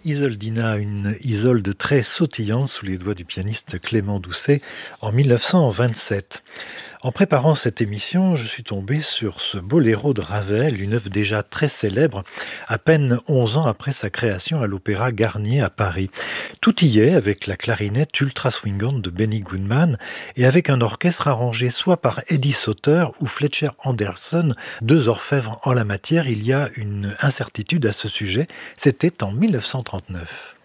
Isoldina, une Isolde très sautillante sous les doigts du pianiste Clément Doucet en 1927. En préparant cette émission, je suis tombé sur ce boléro de Ravel, une œuvre déjà très célèbre, à peine 11 ans après sa création à l'Opéra Garnier à Paris. Tout y est avec la clarinette ultra swingante de Benny Goodman et avec un orchestre arrangé soit par Eddie Sauter ou Fletcher Anderson, deux orfèvres en la matière. Il y a une incertitude à ce sujet, c'était en 1939.